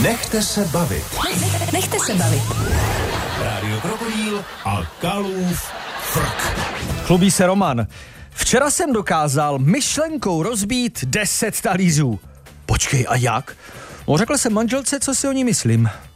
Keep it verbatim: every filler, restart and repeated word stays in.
Nechte se bavit. Nech, nechte se bavit. Rádio Krokodýl a Kalův frk. Chlubí se Roman. Včera jsem dokázal myšlenkou rozbít deset talířů. Počkej, a jak? No, řekl jsem manželce, co si o ní myslím.